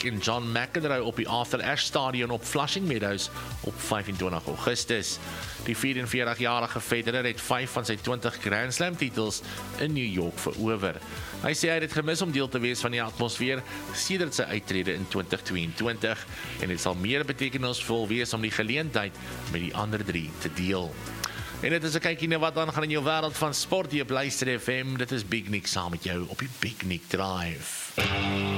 Djokovic en John McEnroe op die Arthur Ashe Stadion op Flushing Meadows op 25 Augustus. Die 44-jarige Federer het 5 van sy 20 Grand Slam titels in New York verower. Hy sê hy het gemis om deel te wees van die atmosfeer sedert sy uittrede in 2022 en dit sal meer betekenisvol wees om die geleentheid met die ander 3 te deel. En dit is 'n kykie na wat aangaan in jou wêreld van sport hier op Luister FM. Dit is Big Nick saam met jou op die Big Nick Drive.